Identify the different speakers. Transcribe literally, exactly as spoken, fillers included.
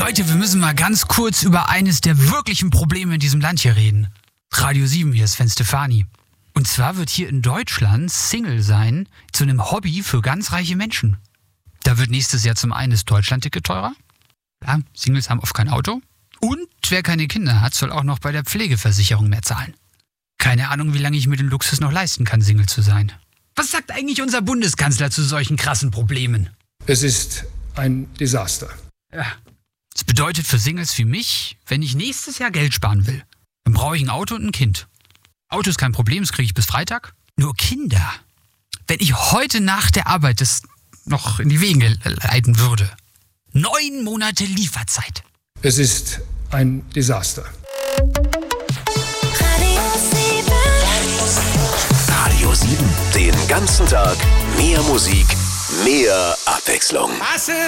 Speaker 1: Leute, wir müssen mal ganz kurz über eines der wirklichen Probleme in diesem Land hier reden. Radio sieben, hier ist Sven Stefani. Und zwar wird hier in Deutschland Single sein zu einem Hobby für ganz reiche Menschen. Da wird nächstes Jahr zum einen das Deutschlandticket teurer. Ja, Singles haben oft kein Auto. Und wer keine Kinder hat, soll auch noch bei der Pflegeversicherung mehr zahlen. Keine Ahnung, wie lange ich mir den Luxus noch leisten kann, Single zu sein. Was sagt eigentlich unser Bundeskanzler zu solchen krassen Problemen?
Speaker 2: Es ist ein Desaster.
Speaker 1: Ja. Das bedeutet für Singles wie mich, wenn ich nächstes Jahr Geld sparen will, dann brauche ich ein Auto und ein Kind. Auto ist kein Problem, das kriege ich bis Freitag. Nur Kinder. Wenn ich heute nach der Arbeit das noch in die Wege leiten würde. Neun Monate Lieferzeit.
Speaker 2: Es ist ein Desaster.
Speaker 3: Radio sieben. Den ganzen Tag mehr Musik, mehr Abwechslung.